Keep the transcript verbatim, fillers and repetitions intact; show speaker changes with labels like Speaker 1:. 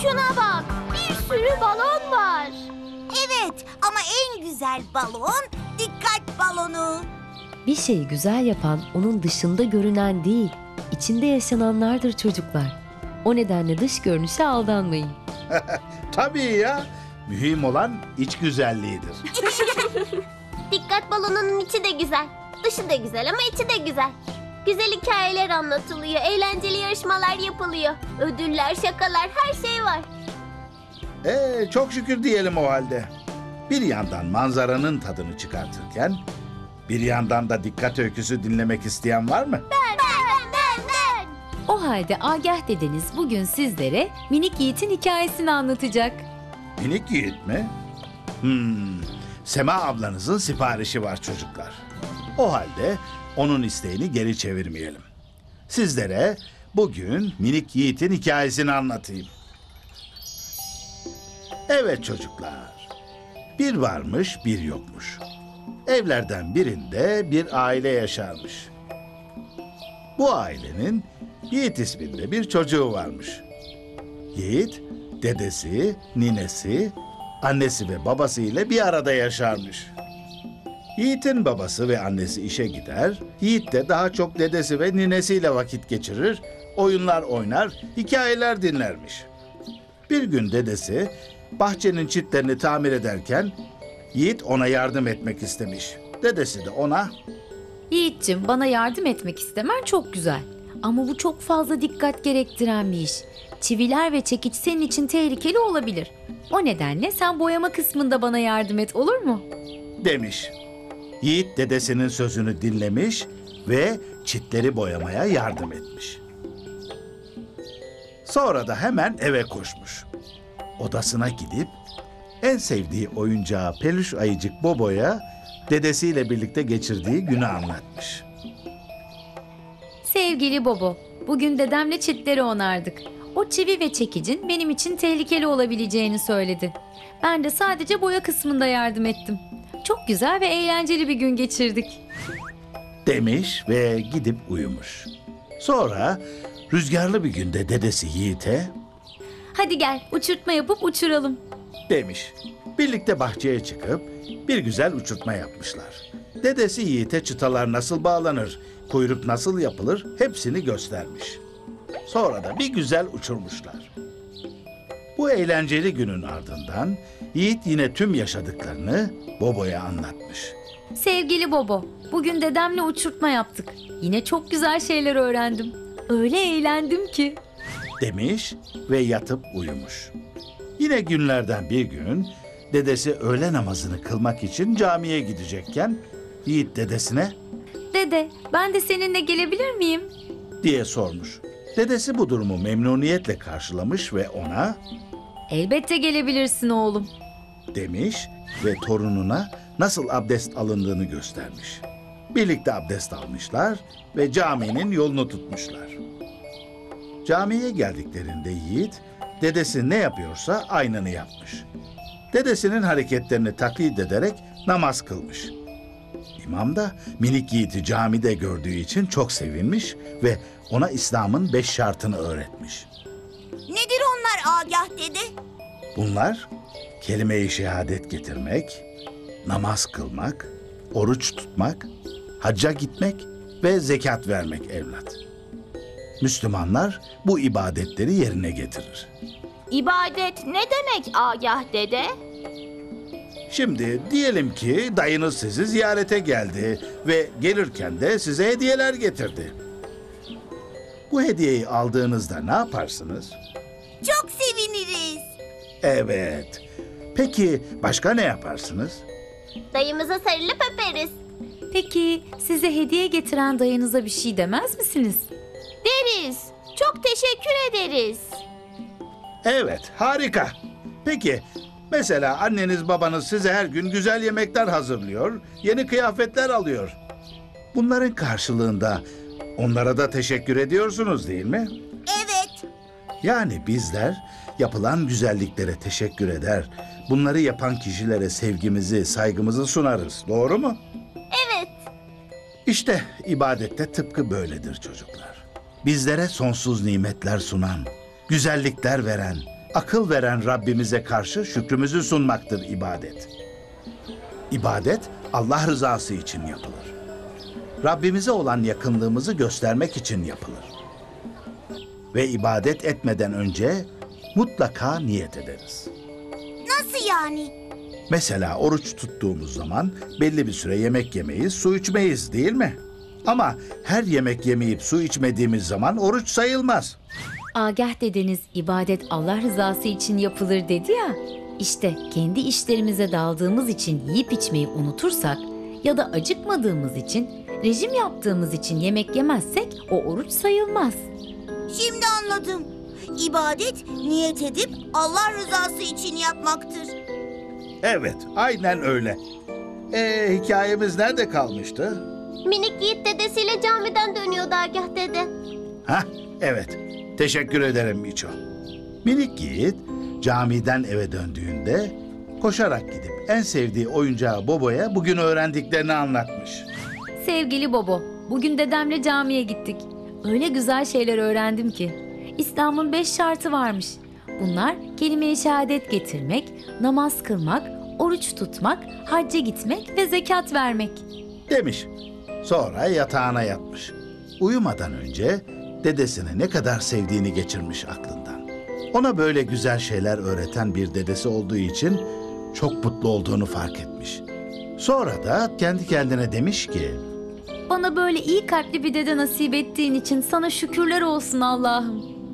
Speaker 1: Şuna bak, bir sürü balon var.
Speaker 2: Evet ama en güzel balon dikkat balonu.
Speaker 3: Bir şeyi güzel yapan onun dışında görünen değil, içinde yaşananlardır çocuklar. O nedenle dış görünüşe aldanmayın.
Speaker 4: Tabii ya. Mühim olan iç güzelliğidir.
Speaker 1: Dikkat balonunun içi de güzel. Dışı da güzel ama içi de güzel. Güzel hikayeler anlatılıyor, eğlenceli yarışmalar yapılıyor. Ödüller, şakalar, her şey var.
Speaker 4: Ee, çok şükür diyelim o halde. Bir yandan manzaranın tadını çıkartırken, bir yandan da dikkat öyküsü dinlemek isteyen var mı?
Speaker 1: Ben, ben, ben, ben.
Speaker 3: O halde Agah dedeniz bugün sizlere Minik Yiğit'in hikayesini anlatacak.
Speaker 4: Minik Yiğit mi? Hmm, Sema ablanızın siparişi var çocuklar. O halde onun isteğini geri çevirmeyelim. Sizlere bugün Minik Yiğit'in hikayesini anlatayım. Evet çocuklar, bir varmış bir yokmuş. Evlerden birinde bir aile yaşarmış. Bu ailenin Yiğit isminde bir çocuğu varmış. Yiğit, dedesi, ninesi, annesi ve babası ile bir arada yaşarmış. Yiğit'in babası ve annesi işe gider, Yiğit de daha çok dedesi ve ninesiyle vakit geçirir, oyunlar oynar, hikayeler dinlermiş. Bir gün dedesi bahçenin çitlerini tamir ederken Yiğit ona yardım etmek istemiş. Dedesi de ona,
Speaker 3: Yiğit'cim, bana yardım etmek istemen çok güzel. Ama bu çok fazla dikkat gerektiren bir iş. Çiviler ve çekiç senin için tehlikeli olabilir. O nedenle sen boyama kısmında bana yardım et, olur mu?
Speaker 4: demiş. Yiğit dedesinin sözünü dinlemiş ve çitleri boyamaya yardım etmiş. Sonra da hemen eve koşmuş. Odasına gidip en sevdiği oyuncağı peluş ayıcık Bobo'ya dedesiyle birlikte geçirdiği günü anlatmış.
Speaker 3: Sevgili Bobo, bugün dedemle çitleri onardık. O çivi ve çekicin benim için tehlikeli olabileceğini söyledi. Ben de sadece boya kısmında yardım ettim. Çok güzel ve eğlenceli bir gün geçirdik.
Speaker 4: Demiş ve gidip uyumuş. Sonra rüzgarlı bir günde dedesi Yiğit'e,
Speaker 3: Hadi gel, uçurtma yapıp uçuralım.
Speaker 4: demiş. Birlikte bahçeye çıkıp bir güzel uçurtma yapmışlar. Dedesi Yiğit'e çıtalar nasıl bağlanır, kuyruk nasıl yapılır hepsini göstermiş. Sonra da bir güzel uçurmuşlar. Bu eğlenceli günün ardından Yiğit yine tüm yaşadıklarını Bobo'ya anlatmış.
Speaker 3: Sevgili Bobo, bugün dedemle uçurtma yaptık. Yine çok güzel şeyler öğrendim. Öyle eğlendim ki.
Speaker 4: Demiş ve yatıp uyumuş. Yine günlerden bir gün dedesi öğle namazını kılmak için camiye gidecekken Yiğit dedesine,
Speaker 3: Dede, ben de seninle gelebilir miyim?
Speaker 4: diye sormuş. Dedesi bu durumu memnuniyetle karşılamış ve ona,
Speaker 3: Elbette gelebilirsin oğlum.
Speaker 4: demiş ve torununa nasıl abdest alındığını göstermiş. Birlikte abdest almışlar ve caminin yolunu tutmuşlar. Camiye geldiklerinde Yiğit, dedesi ne yapıyorsa aynını yapmış. Dedesinin hareketlerini taklit ederek namaz kılmış. İmam da minik Yiğit'i camide gördüğü için çok sevinmiş ve ona İslam'ın beş şartını öğretmiş.
Speaker 2: Nedir onlar Agah dede?
Speaker 4: Bunlar kelime-i şehadet getirmek, namaz kılmak, oruç tutmak, hacca gitmek ve zekat vermek evlat. Müslümanlar bu ibadetleri yerine getirir.
Speaker 1: İbadet ne demek Agah dede?
Speaker 4: Şimdi diyelim ki dayınız sizi ziyarete geldi ve gelirken de size hediyeler getirdi. Bu hediyeyi aldığınızda ne yaparsınız?
Speaker 2: Çok seviniriz.
Speaker 4: Evet. Peki başka ne yaparsınız?
Speaker 1: Dayımıza sarılıp öperiz.
Speaker 3: Peki size hediye getiren dayınıza bir şey demez misiniz?
Speaker 1: Deriz. Çok teşekkür ederiz.
Speaker 4: Evet, harika. Peki, mesela anneniz babanız size her gün güzel yemekler hazırlıyor, yeni kıyafetler alıyor. Bunların karşılığında onlara da teşekkür ediyorsunuz değil mi?
Speaker 2: Evet.
Speaker 4: Yani bizler yapılan güzelliklere teşekkür eder, bunları yapan kişilere sevgimizi, saygımızı sunarız. Doğru mu?
Speaker 1: Evet.
Speaker 4: İşte ibadette tıpkı böyledir çocuklar. Bizlere sonsuz nimetler sunan, güzellikler veren, Akıl veren Rabbimize karşı şükrümüzü sunmaktır ibadet. İbadet Allah rızası için yapılır. Rabbimize olan yakınlığımızı göstermek için yapılır. Ve ibadet etmeden önce mutlaka niyet ederiz.
Speaker 2: Nasıl yani?
Speaker 4: Mesela oruç tuttuğumuz zaman belli bir süre yemek yemeyiz, su içmeyiz değil mi? Ama her yemek yemeyip su içmediğimiz zaman oruç sayılmaz.
Speaker 3: Agah dedeniz ibadet Allah rızası için yapılır dedi ya. İşte kendi işlerimize daldığımız için yiyip içmeyi unutursak ya da acıkmadığımız için, rejim yaptığımız için yemek yemezsek o oruç sayılmaz.
Speaker 2: Şimdi anladım. İbadet niyet edip Allah rızası için yapmaktır.
Speaker 4: Evet, aynen öyle. Ee, hikayemiz nerede kalmıştı?
Speaker 1: Minik Yiğit dedesiyle camiden dönüyordu Agah dede.
Speaker 4: Hah, evet. Teşekkür ederim Miço. Minik Yiğit camiden eve döndüğünde koşarak gidip en sevdiği oyuncağı Bobo'ya bugün öğrendiklerini anlatmış.
Speaker 3: Sevgili Bobo, bugün dedemle camiye gittik. Öyle güzel şeyler öğrendim ki. İslam'ın beş şartı varmış. Bunlar kelime-i şehadet getirmek, namaz kılmak, oruç tutmak, hacca gitmek ve zekat vermek.
Speaker 4: Demiş. Sonra yatağına yatmış. Uyumadan önce dedesini ne kadar sevdiğini geçirmiş aklından. Ona böyle güzel şeyler öğreten bir dedesi olduğu için çok mutlu olduğunu fark etmiş. Sonra da kendi kendine demiş ki,
Speaker 3: Bana böyle iyi kalpli bir dede nasip ettiğin için sana şükürler olsun Allah'ım.